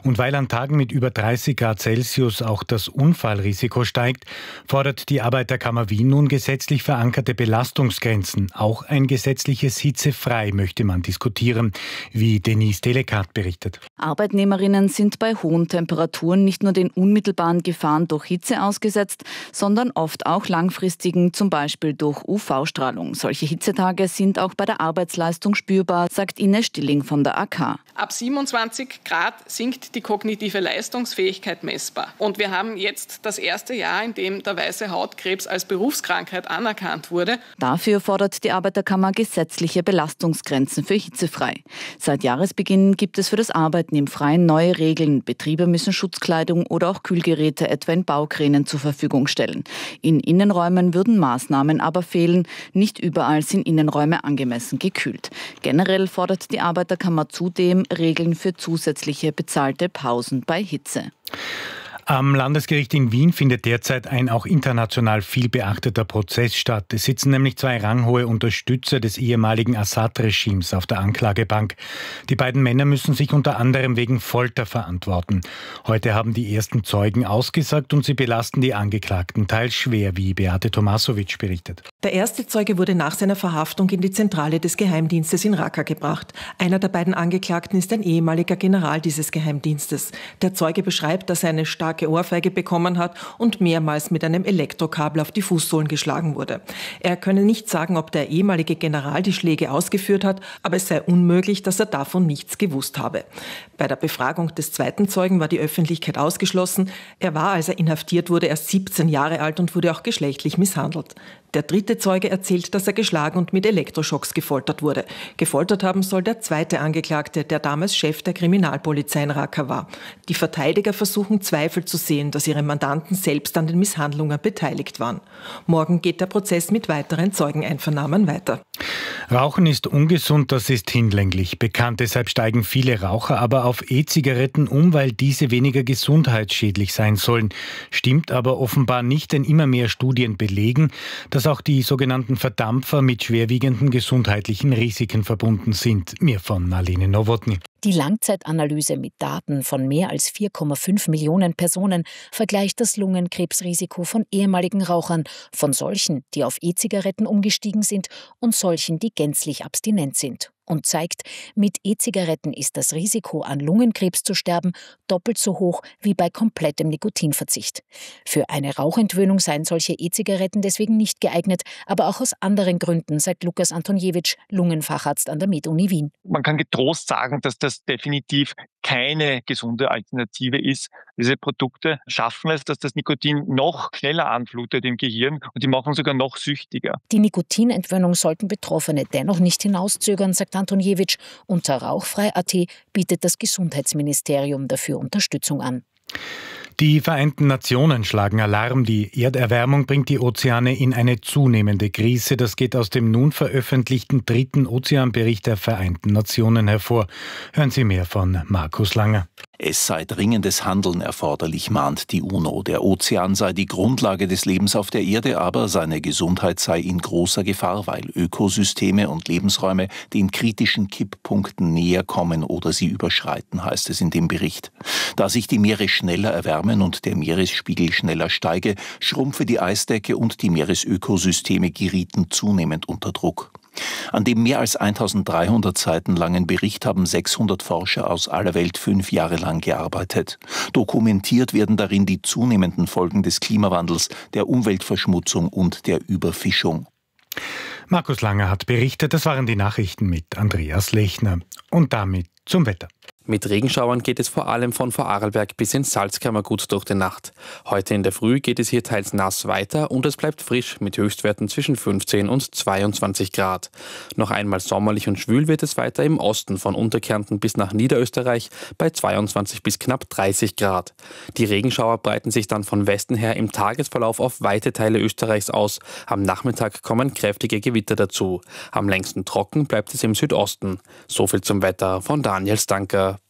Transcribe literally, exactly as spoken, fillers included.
Und weil an Tagen mit über dreißig Grad Celsius auch das Unfallrisiko steigt, fordert die Arbeiterkammer Wien nun gesetzlich verankerte Belastungsgrenzen. Auch ein gesetzliches Hitzefrei möchte man diskutieren, wie Denise Delekat berichtet. Arbeitnehmerinnen sind bei hohen Temperaturen nicht nur den unmittelbaren Gefahren durch Hitze ausgesetzt, sondern oft auch langfristigen, zum Beispiel durch U V-Strahlung. Solche Hitzetage sind auch bei der Arbeitsleistung spürbar, sagt Ines Stilling von der A K. Ab siebenundzwanzig Grad sinkt die kognitive Leistungsfähigkeit messbar. Und wir haben jetzt das erste Jahr, in dem der weiße Hautkrebs als Berufskrankheit anerkannt wurde. Dafür fordert die Arbeiterkammer gesetzliche Belastungsgrenzen für hitzefrei. Seit Jahresbeginn gibt es für das Arbeiten im Freien neue Regeln. Betriebe müssen Schutzkleidung oder auch Kühlgeräte etwa in Baukränen zur Verfügung stellen. In Innenräumen würden Maßnahmen aber fehlen. Nicht überall sind Innenräume angemessen gekühlt. Generell fordert die Arbeiterkammer zudem Regeln für zusätzliche bezahlte Pausen bei Hitze. Am Landesgericht in Wien findet derzeit ein auch international viel beachteter Prozess statt. Es sitzen nämlich zwei ranghohe Unterstützer des ehemaligen Assad-Regimes auf der Anklagebank. Die beiden Männer müssen sich unter anderem wegen Folter verantworten. Heute haben die ersten Zeugen ausgesagt und sie belasten die Angeklagten teils schwer, wie Beate Tomasovic berichtet. Der erste Zeuge wurde nach seiner Verhaftung in die Zentrale des Geheimdienstes in Raqqa gebracht. Einer der beiden Angeklagten ist ein ehemaliger General dieses Geheimdienstes. Der Zeuge beschreibt, dass er eine starke Ohrfeige bekommen hat und mehrmals mit einem Elektrokabel auf die Fußsohlen geschlagen wurde. Er könne nicht sagen, ob der ehemalige General die Schläge ausgeführt hat, aber es sei unmöglich, dass er davon nichts gewusst habe. Bei der Befragung des zweiten Zeugen war die Öffentlichkeit ausgeschlossen. Er war, als er inhaftiert wurde, erst siebzehn Jahre alt und wurde auch geschlechtlich misshandelt. Der dritte Zeuge erzählt, dass er geschlagen und mit Elektroschocks gefoltert wurde. Gefoltert haben soll der zweite Angeklagte, der damals Chef der Kriminalpolizei in Raqqa war. Die Verteidiger versuchen Zweifel zu sehen, dass ihre Mandanten selbst an den Misshandlungen beteiligt waren. Morgen geht der Prozess mit weiteren Zeugeneinvernahmen weiter. Rauchen ist ungesund, das ist hinlänglich bekannt. Deshalb steigen viele Raucher aber auf E-Zigaretten um, weil diese weniger gesundheitsschädlich sein sollen. Stimmt aber offenbar nicht, denn immer mehr Studien belegen, dass auch die sogenannten Verdampfer mit schwerwiegenden gesundheitlichen Risiken verbunden sind. Mehr von Marlene Nowotny. Die Langzeitanalyse mit Daten von mehr als vier Komma fünf Millionen Personen vergleicht das Lungenkrebsrisiko von ehemaligen Rauchern, von solchen, die auf E-Zigaretten umgestiegen sind, und solchen, die gänzlich abstinent sind. Und zeigt, mit E-Zigaretten ist das Risiko, an Lungenkrebs zu sterben, doppelt so hoch wie bei komplettem Nikotinverzicht. Für eine Rauchentwöhnung seien solche E-Zigaretten deswegen nicht geeignet, aber auch aus anderen Gründen, sagt Lukas Antoniewicz, Lungenfacharzt an der Med-Uni Wien. Man kann getrost sagen, dass das definitiv keine gesunde Alternative ist. Diese Produkte schaffen es, dass das Nikotin noch schneller anflutet im Gehirn und die machen sogar noch süchtiger. Die Nikotinentwöhnung sollten Betroffene dennoch nicht hinauszögern, sagt Antoniewicz. Unter rauchfrei punkt at bietet das Gesundheitsministerium dafür Unterstützung an. Die Vereinten Nationen schlagen Alarm. Die Erderwärmung bringt die Ozeane in eine zunehmende Krise. Das geht aus dem nun veröffentlichten dritten Ozeanbericht der Vereinten Nationen hervor. Hören Sie mehr von Markus Langer. Es sei dringendes Handeln erforderlich, mahnt die UNO. Der Ozean sei die Grundlage des Lebens auf der Erde, aber seine Gesundheit sei in großer Gefahr, weil Ökosysteme und Lebensräume den kritischen Kipppunkten näher kommen oder sie überschreiten, heißt es in dem Bericht. Da sich die Meere schneller erwärmen und der Meeresspiegel schneller steige, schrumpfe die Eisdecke und die Meeresökosysteme gerieten zunehmend unter Druck. An dem mehr als eintausenddreihundert Seiten langen Bericht haben sechshundert Forscher aus aller Welt fünf Jahre lang gearbeitet. Dokumentiert werden darin die zunehmenden Folgen des Klimawandels, der Umweltverschmutzung und der Überfischung. Markus Langer hat berichtet, das waren die Nachrichten mit Andreas Lechner. Und damit zum Wetter. Mit Regenschauern geht es vor allem von Vorarlberg bis ins Salzkammergut durch die Nacht. Heute in der Früh geht es hier teils nass weiter und es bleibt frisch mit Höchstwerten zwischen fünfzehn und zweiundzwanzig Grad. Noch einmal sommerlich und schwül wird es weiter im Osten von Unterkärnten bis nach Niederösterreich bei zweiundzwanzig bis knapp dreißig Grad. Die Regenschauer breiten sich dann von Westen her im Tagesverlauf auf weite Teile Österreichs aus. Am Nachmittag kommen kräftige Gewitter dazu. Am längsten trocken bleibt es im Südosten. So viel zum Wetter von Daniel Stanker.